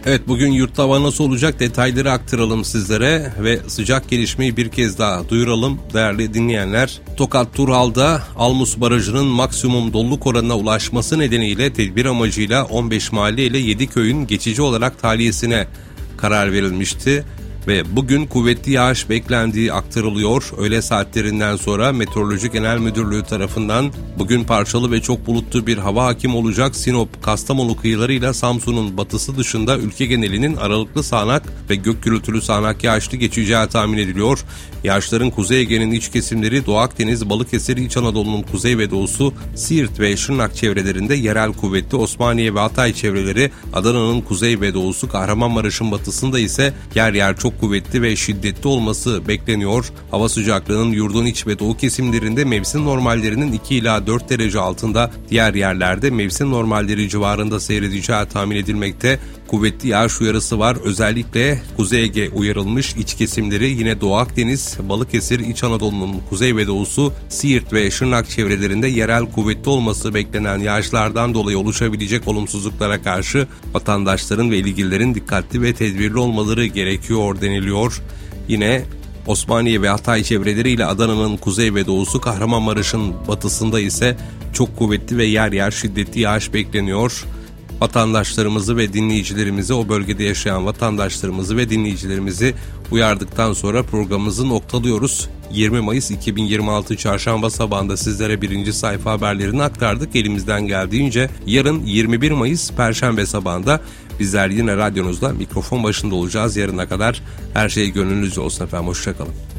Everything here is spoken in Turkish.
Evet, bugün yurtta hava nasıl olacak detayları aktaralım sizlere ve sıcak gelişmeyi bir kez daha duyuralım değerli dinleyenler. Tokat Turhal'da Almus Barajı'nın maksimum doluluk oranına ulaşması nedeniyle tedbir amacıyla 15 mahalle ile 7 köyün geçici olarak tahliyesine karar verilmişti. Ve bugün kuvvetli yağış beklendiği aktarılıyor. Öğle saatlerinden sonra Meteoroloji Genel Müdürlüğü tarafından bugün parçalı ve çok bulutlu bir hava hakim olacak. Sinop, Kastamonu kıyılarıyla Samsun'un batısı dışında ülke genelinin aralıklı sağanak ve gök gürültülü sağanak yağışlı geçeceği tahmin ediliyor. Yağışların Kuzey Ege'nin iç kesimleri, Doğu Akdeniz, Balıkesir, İç Anadolu'nun kuzey ve doğusu, Siirt ve Şırnak çevrelerinde yerel kuvvetli, Osmaniye ve Hatay çevreleri, Adana'nın kuzey ve doğusu, Kahramanmaraş'ın batısında ise yer yer çok kuvvetli ve şiddetli olması bekleniyor. Hava sıcaklığının yurdun iç ve doğu kesimlerinde mevsim normallerinin 2 ila 4 derece altında, diğer yerlerde mevsim normalleri civarında seyredeceği tahmin edilmekte. Kuvvetli yağış uyarısı var. Özellikle Kuzey Ege uyarılmış. İç kesimleri yine Doğu Akdeniz, Balıkesir, İç Anadolu'nun kuzey ve doğusu, Siirt ve Şırnak çevrelerinde yerel kuvvetli olması beklenen yağışlardan dolayı oluşabilecek olumsuzluklara karşı vatandaşların ve ilgililerin dikkatli ve tedbirli olmaları gerekiyor deniliyor. Yine Osmaniye ve Hatay çevreleriyle Adana'nın kuzey ve doğusu, Kahramanmaraş'ın batısında ise çok kuvvetli ve yer yer şiddetli yağış bekleniyor. Vatandaşlarımızı ve dinleyicilerimizi, o bölgede yaşayan vatandaşlarımızı ve dinleyicilerimizi uyardıktan sonra programımızı noktalıyoruz. 20 Mayıs 2026 Çarşamba sabahında sizlere birinci sayfa haberlerini aktardık elimizden geldiğince. Yarın 21 Mayıs Perşembe sabahında bizler yine radyonuzda mikrofon başında olacağız. Yarına kadar her şey gönlünüzce olsun efendim. Hoşçakalın.